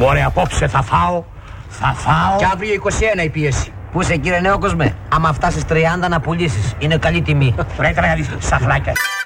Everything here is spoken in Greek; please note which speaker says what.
Speaker 1: Μωρέ, απόψε θα φάω.
Speaker 2: Και αύριο 21 η πίεση. Πού είσαι, κύριε Νέοκοσμε? Άμα φτάσεις 30 να πουλήσεις. Είναι καλή τιμή.
Speaker 1: Βρε τρέλεις, σαφλάκια.